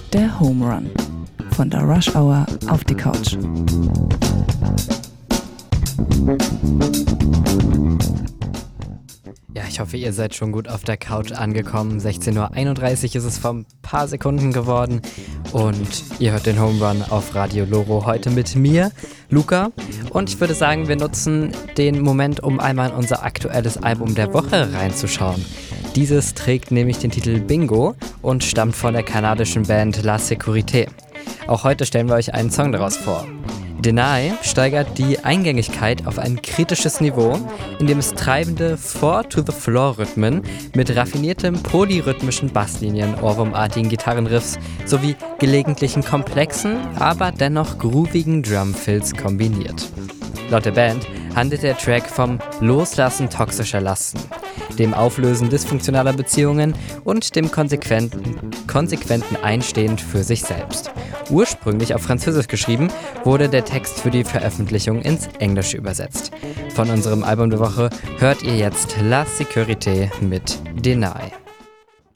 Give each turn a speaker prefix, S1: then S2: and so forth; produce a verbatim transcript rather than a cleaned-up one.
S1: Der Home Run von der Rush Hour auf die Couch.
S2: Ja, ich hoffe, ihr seid schon gut auf der Couch angekommen. sechzehn Uhr einunddreißig ist es vor ein paar Sekunden geworden und ihr hört den Home Run auf Radio Loro heute mit mir, Luca. Und ich würde sagen, wir nutzen den Moment, um einmal in unser aktuelles Album der Woche reinzuschauen. Dieses trägt nämlich den Titel Bingo und stammt von der kanadischen Band La Sécurité. Auch heute stellen wir euch einen Song daraus vor. Deny steigert die Eingängigkeit auf ein kritisches Niveau, indem es treibende Four-to-the-Floor-Rhythmen mit raffiniertem polyrhythmischen Basslinien, ohrwurmartigen Gitarrenriffs sowie gelegentlichen komplexen, aber dennoch groovigen Drumfills kombiniert. Laut der Band handelt der Track vom Loslassen toxischer Lasten, dem Auflösen dysfunktionaler Beziehungen und dem konsequenten, konsequenten Einstehen für sich selbst. Ursprünglich auf Französisch geschrieben, wurde der Text für die Veröffentlichung ins Englische übersetzt. Von unserem Album der Woche hört ihr jetzt La Sécurité mit Deny.